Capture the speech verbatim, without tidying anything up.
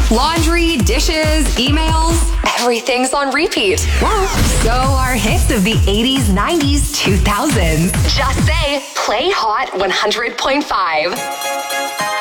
Laundry, dishes, emails, everything's on repeat. Well, so are hits of the eighties, nineties, two thousands. Just say, play Hot one hundred point five.